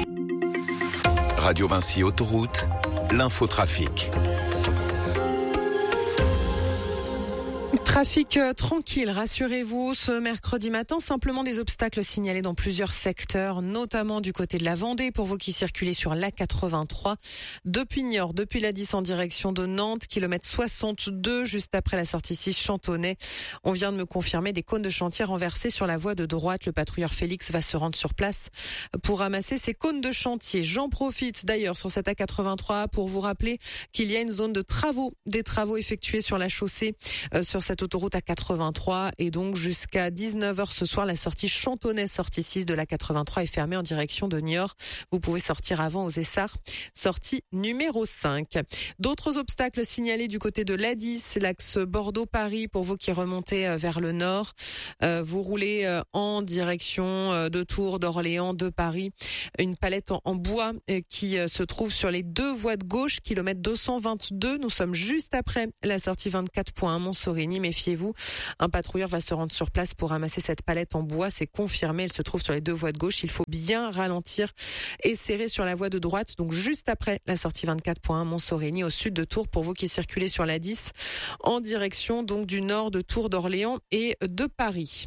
Radio Vinci Autoroute, l'infotrafic. Trafic tranquille, rassurez-vous, ce mercredi matin, simplement des obstacles signalés dans plusieurs secteurs, notamment du côté de la Vendée, pour vous qui circulez sur l'A83, depuis Niort, depuis la 10 en direction de Nantes, kilomètre 62, juste après la sortie 6 Chantonnay. On vient de me confirmer des cônes de chantier renversés sur la voie de droite. Le patrouilleur Félix va se rendre sur place pour ramasser ces cônes de chantier. J'en profite d'ailleurs sur cette A83 pour vous rappeler qu'il y a une zone de travaux, des travaux effectués sur la chaussée, sur cette autoroute A83, et donc jusqu'à 19h ce soir, la sortie Chantonnay, sortie 6 de la 83 est fermée en direction de Niort. Vous pouvez sortir avant aux Essarts, sortie numéro 5. D'autres obstacles signalés du côté de l'A10, l'axe Bordeaux-Paris, pour vous qui remontez vers le nord. Vous roulez en direction de Tours, d'Orléans, de Paris. Une palette en bois qui se trouve sur les deux voies de gauche, kilomètre 222. Nous sommes juste après la sortie 24.1 Montsorigny. Méfiez-vous, un patrouilleur va se rendre sur place pour ramasser cette palette en bois. C'est confirmé, elle se trouve sur les deux voies de gauche. Il faut bien ralentir et serrer sur la voie de droite, donc juste après la sortie 24.1 Montsorigny, au sud de Tours, pour vous qui circulez sur la 10 en direction donc du nord de Tours, d'Orléans et de Paris.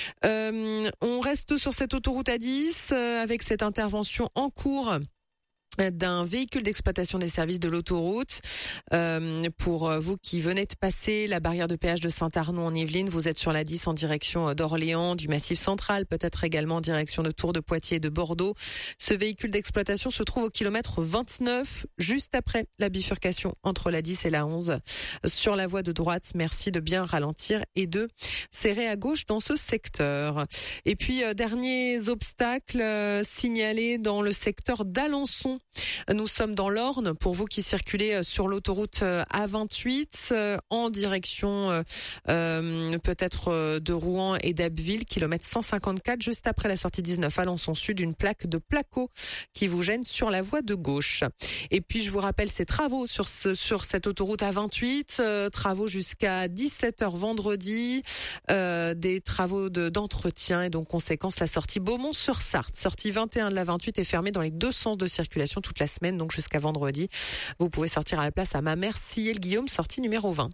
On reste sur cette autoroute A10 avec cette intervention en cours d'un véhicule d'exploitation des services de l'autoroute. Pour vous qui venez de passer la barrière de péage de Saint-Arnaud en Yvelines, vous êtes sur la 10 en direction d'Orléans, du Massif central, peut-être également en direction de Tours, de Poitiers et de Bordeaux. Ce véhicule d'exploitation se trouve au kilomètre 29, juste après la bifurcation entre la 10 et la 11. Sur la voie de droite, merci de bien ralentir et de serrer à gauche dans ce secteur. Et puis, derniers obstacles signalés dans le secteur d'Alençon. Nous sommes dans l'Orne, pour vous qui circulez sur l'autoroute A28 en direction peut-être de Rouen et d'Abbeville, kilomètre 154, juste après la sortie 19 Alençon Sud, une plaque de placo qui vous gêne sur la voie de gauche. Et puis je vous rappelle ces travaux sur cette autoroute A28, travaux jusqu'à 17h vendredi, des travaux d'entretien et donc conséquence la sortie Beaumont-sur-Sarthe, sortie 21 de la 28 est fermée dans les deux sens de circulation toute la semaine, donc jusqu'à vendredi. Vous pouvez sortir à la place à Mamers, Sillé-le-Guillaume, sortie numéro 20.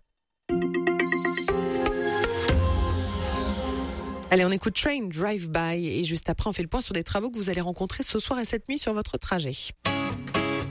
Allez, on écoute Train Drive By et juste après on fait le point sur des travaux que vous allez rencontrer ce soir et cette nuit sur votre trajet.